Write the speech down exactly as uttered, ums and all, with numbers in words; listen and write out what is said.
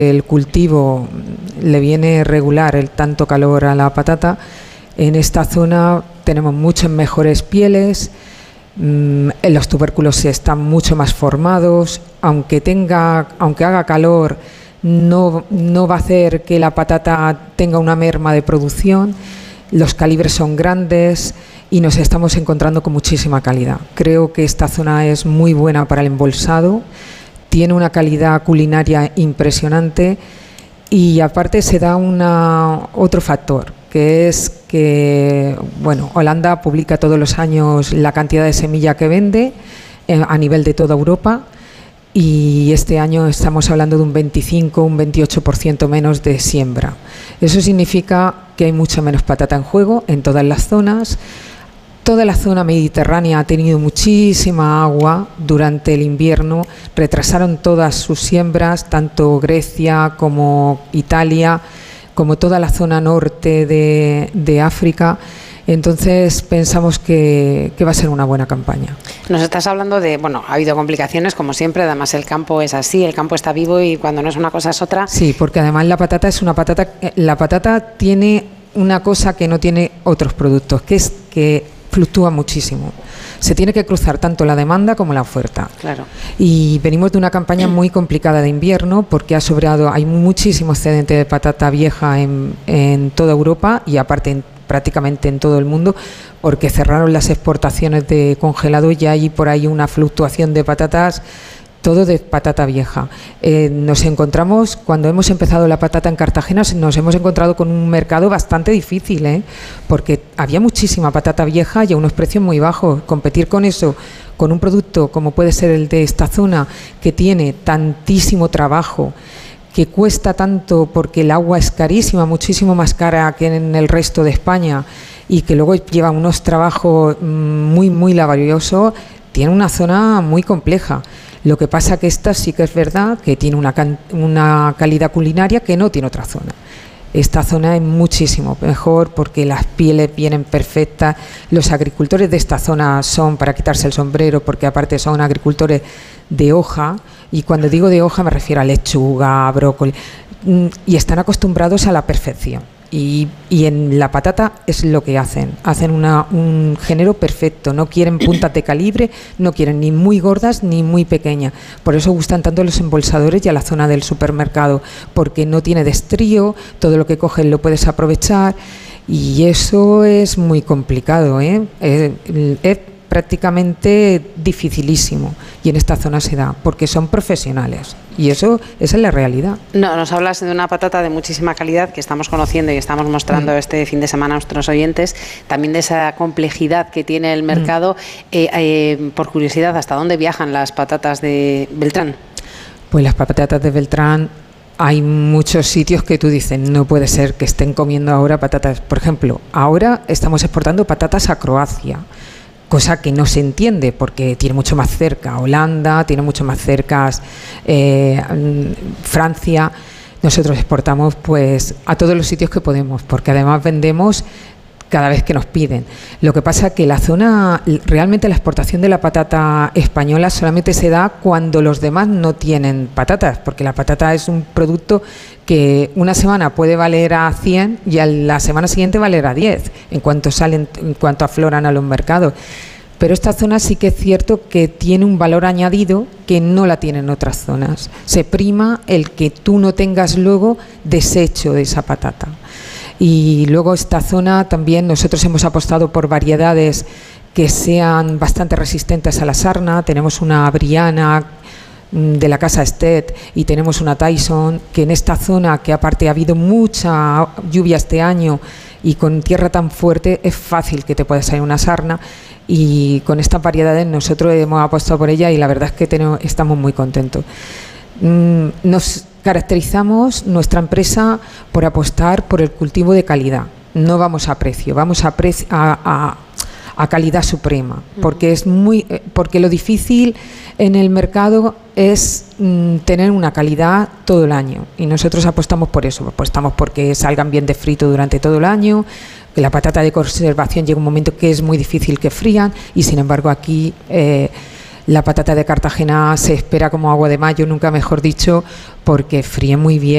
el cultivo le viene regular el tanto calor a la patata. En esta zona tenemos muchas mejores pieles, mmm, los tubérculos están mucho más formados, aunque tenga, aunque haga calor, no, no va a hacer que la patata tenga una merma de producción. Los calibres son grandes y nos estamos encontrando con muchísima calidad. Creo que esta zona es muy buena para el embolsado, tiene una calidad culinaria impresionante y aparte se da una, otro factor, que es que, bueno, Holanda publica todos los años la cantidad de semilla que vende eh, a nivel de toda Europa, y este año estamos hablando de un veinticinco, un veintiocho por ciento menos de siembra. Eso significa que hay mucha menos patata en juego en todas las zonas. Toda la zona mediterránea ha tenido muchísima agua durante el invierno, retrasaron todas sus siembras, tanto Grecia como Italia, como toda la zona norte de, de África. Entonces pensamos que, que va a ser una buena campaña. Nos estás hablando de, bueno, ha habido complicaciones como siempre, además el campo es así, el campo está vivo y cuando no es una cosa es otra. Sí, porque además la patata es una patata, la patata tiene una cosa que no tiene otros productos, que es que fluctúa muchísimo. Se tiene que cruzar tanto la demanda como la oferta. Claro. Y venimos de una campaña muy complicada de invierno porque ha sobrado, hay muchísimo excedente de patata vieja en, en toda Europa y aparte en, prácticamente en todo el mundo, porque cerraron las exportaciones de congelado y hay por ahí una fluctuación de patatas, todo de patata vieja. Eh, nos encontramos, cuando hemos empezado la patata en Cartagena, nos hemos encontrado con un mercado bastante difícil, ¿eh? Porque había muchísima patata vieja y a unos precios muy bajos. Competir con eso, con un producto como puede ser el de esta zona, que tiene tantísimo trabajo, que cuesta tanto porque el agua es carísima, muchísimo más cara que en el resto de España, y que luego lleva unos trabajos muy, muy laboriosos, tiene una zona muy compleja. Lo que pasa que esta sí que es verdad que tiene una, una calidad culinaria que no tiene otra zona. Esta zona es muchísimo mejor porque las pieles vienen perfectas. Los agricultores de esta zona son para quitarse el sombrero porque aparte son agricultores de hoja, y cuando digo de hoja me refiero a lechuga, brócoli, y están acostumbrados a la perfección. Y, y en la patata es lo que hacen, hacen una, un género perfecto, no quieren puntas de calibre, no quieren ni muy gordas ni muy pequeñas, por eso gustan tanto los embolsadores y a la zona del supermercado, porque no tiene destrío, todo lo que cogen lo puedes aprovechar, y eso es muy complicado, ¿eh? Es, es prácticamente dificilísimo, y en esta zona se da, porque son profesionales. Y eso, esa es la realidad. No, nos hablas de una patata de muchísima calidad que estamos conociendo y estamos mostrando mm. este fin de semana a nuestros oyentes, también de esa complejidad que tiene el mercado. Mm. Eh, eh, por curiosidad, ¿hasta dónde viajan las patatas de Beltrán? Pues las patatas de Beltrán, hay muchos sitios que tú dices, no puede ser que estén comiendo ahora patatas. Por ejemplo, ahora estamos exportando patatas a Croacia, cosa que no se entiende porque tiene mucho más cerca Holanda, tiene mucho más cerca eh, Francia. Nosotros exportamos pues a todos los sitios que podemos, porque además vendemos cada vez que nos piden. Lo que pasa es que la zona, realmente la exportación de la patata española solamente se da cuando los demás no tienen patatas, porque la patata es un producto que una semana puede valer a cien y a la semana siguiente valer a diez, en cuanto salen, en cuanto afloran a los mercados. Pero esta zona sí que es cierto que tiene un valor añadido que no la tienen otras zonas. Se prima el que tú no tengas luego desecho de esa patata. Y luego esta zona también nosotros hemos apostado por variedades que sean bastante resistentes a la sarna. Tenemos una Briana de la casa Estet y tenemos una Tyson, que en esta zona, que aparte ha habido mucha lluvia este año y con tierra tan fuerte, es fácil que te pueda salir una sarna, y con estas variedades nosotros hemos apostado por ella y la verdad es que tenemos, estamos muy contentos. Nos caracterizamos nuestra empresa por apostar por el cultivo de calidad. No vamos a precio, vamos a, pre a, a, a calidad suprema, porque es muy, porque lo difícil en el mercado es mm, tener una calidad todo el año, y nosotros apostamos por eso, apostamos porque salgan bien de frito durante todo el año, que la patata de conservación llega un momento que es muy difícil que frían, y sin embargo aquí eh, la patata de Cartagena se espera como agua de mayo, nunca mejor dicho, porque fríe muy bien.